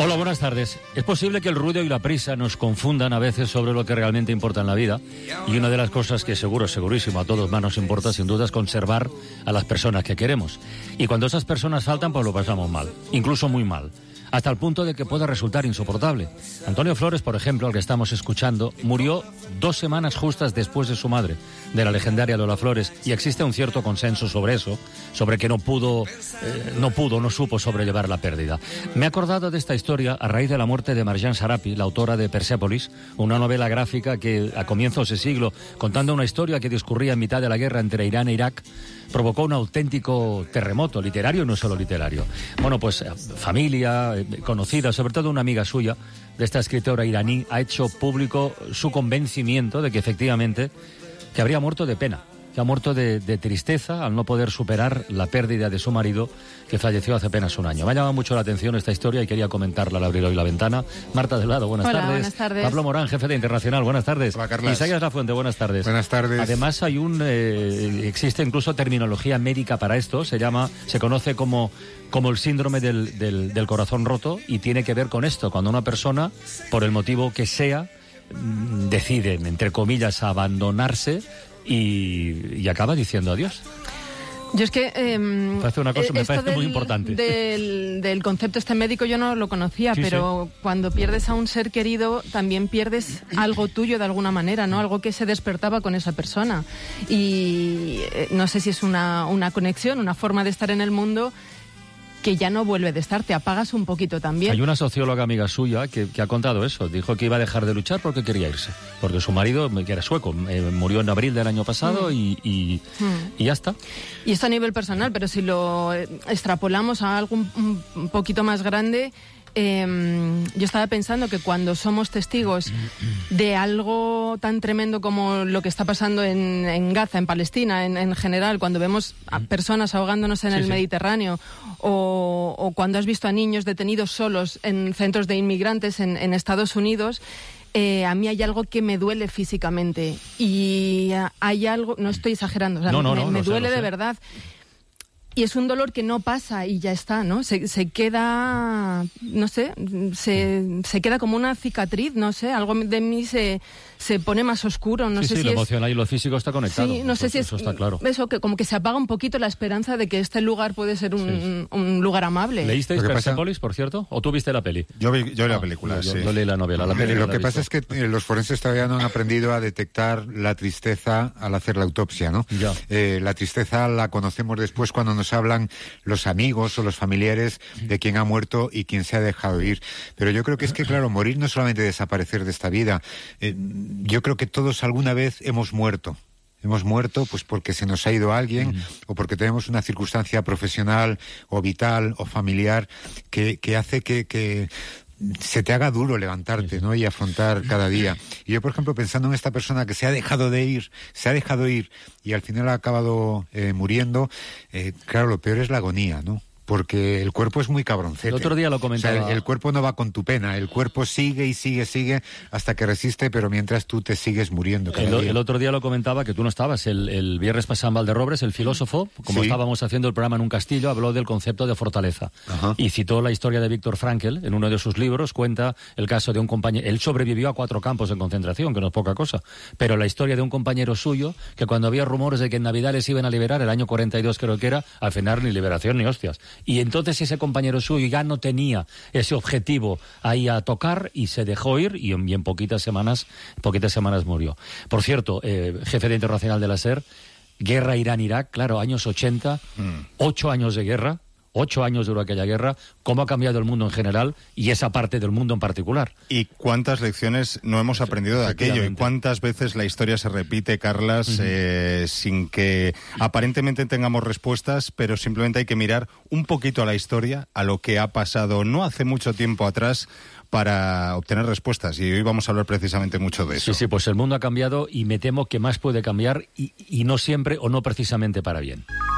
Hola, buenas tardes. Es posible que el ruido y la prisa nos confundan a veces sobre lo que realmente importa en la vida, y una de las cosas que segurísimo a todos más nos importa, sin duda, es conservar a las personas que queremos. Y cuando esas personas faltan, pues lo pasamos mal, incluso muy mal, hasta el punto de que pueda resultar insoportable. Antonio Flores, por ejemplo, al que estamos escuchando, murió 2 semanas justas después de su madre, de la legendaria Lola Flores, y existe un cierto consenso sobre eso, sobre que no supo sobrellevar la pérdida. Me he acordado de esta historia a raíz de la muerte de Marjane Sarapi, la autora de Persépolis, una novela gráfica que a comienzos de siglo, contando una historia que discurría en mitad de la guerra entre Irán e Irak, provocó un auténtico terremoto literario y no solo literario. Bueno, pues familia, conocida, sobre todo una amiga suya, de esta escritora iraní, ha hecho público su convencimiento de que efectivamente que habría muerto de pena, que ha muerto de tristeza al no poder superar la pérdida de su marido, que falleció hace apenas un año. Me ha llamado mucho la atención esta historia y quería comentarla al abrir hoy la ventana. Marta Delgado, buenas tardes. Buenas tardes. Pablo Morán, jefe de Internacional, buenas tardes. Hola, Carlas. Isaías Lafuente, buenas tardes. Buenas tardes. Además hay existe incluso terminología médica para esto, se conoce como el síndrome del corazón roto, y tiene que ver con esto, cuando una persona, por el motivo que sea, decide, entre comillas, abandonarse y acaba diciendo adiós. Yo es que me parece muy importante. Del concepto médico yo no lo conocía, sí, pero sí. Cuando pierdes a un ser querido también pierdes algo tuyo de alguna manera, ¿no? Algo que se despertaba con esa persona. Y no sé si es una conexión, una forma de estar en el mundo que ya no vuelve de estar, te apagas un poquito también. Hay una socióloga amiga suya que ha contado eso, dijo que iba a dejar de luchar porque quería irse, porque su marido, que era sueco, murió en abril del año pasado y ya está. Y esto a nivel personal, pero si lo extrapolamos a algo un poquito más grande, yo estaba pensando que cuando somos testigos de algo tan tremendo como lo que está pasando en Gaza, en Palestina, en general, cuando vemos a personas ahogándose en el Mediterráneo, o cuando has visto a niños detenidos solos en centros de inmigrantes en Estados Unidos, a mí hay algo que me duele físicamente, y hay algo, no estoy exagerando, o sea, me duele de verdad. Y es un dolor que no pasa y ya está, ¿no? Se queda, no sé, se queda como una cicatriz, no sé, algo de mí se pone más oscuro, no sé si lo emocional y lo físico está conectado. Sí, no sé si eso está claro. Eso, que como que se apaga un poquito la esperanza de que este lugar puede ser un lugar amable. ¿Leísteis Persépolis, por cierto? ¿O tú viste la peli? Yo vi la película, sí. Yo leí la novela, la peli. Lo que pasa es que los forenses todavía no han aprendido a detectar la tristeza al hacer la autopsia, ¿no? Ya. La tristeza la conocemos después cuando nos hablan los amigos o los familiares de quien ha muerto y quien se ha dejado ir. Pero yo creo que es que, claro, morir no es solamente desaparecer de esta vida. Yo creo que todos alguna vez hemos muerto. Hemos muerto pues porque se nos ha ido alguien o porque tenemos una circunstancia profesional o vital o familiar que hace que se te haga duro levantarte, ¿no? Y afrontar cada día. Y yo, por ejemplo, pensando en esta persona que se ha dejado ir y al final ha acabado muriendo, claro, lo peor es la agonía, ¿no? Porque el cuerpo es muy cabroncete. El otro día lo comentaba. O sea, el cuerpo no va con tu pena, el cuerpo sigue y sigue hasta que resiste, pero mientras tú te sigues muriendo cada día. El otro día lo comentaba, que tú no estabas, el viernes pasado en Valderrobres, el filósofo, como estábamos haciendo el programa en un castillo, habló del concepto de fortaleza. Ajá. Y citó la historia de Viktor Frankl, en uno de sus libros, cuenta el caso de un compañero. Él sobrevivió a 4 campos de concentración, que no es poca cosa, pero la historia de un compañero suyo, que cuando había rumores de que en Navidad les iban a liberar, el año 42 creo que era, al final ni liberación ni hostias. Y entonces ese compañero suyo ya no tenía ese objetivo ahí a tocar y se dejó ir y en poquitas semanas murió. Por cierto, jefe de Internacional de la SER, guerra Irán-Irak, claro, años 80, 8 años de guerra, 8 años duró aquella guerra, cómo ha cambiado el mundo en general y esa parte del mundo en particular. Y cuántas lecciones no hemos aprendido de aquello y cuántas veces la historia se repite, Carlas, sin que aparentemente tengamos respuestas, pero simplemente hay que mirar un poquito a la historia, a lo que ha pasado no hace mucho tiempo atrás, para obtener respuestas, y hoy vamos a hablar precisamente mucho de eso. Sí, pues el mundo ha cambiado y me temo que más puede cambiar y no siempre o no precisamente para bien.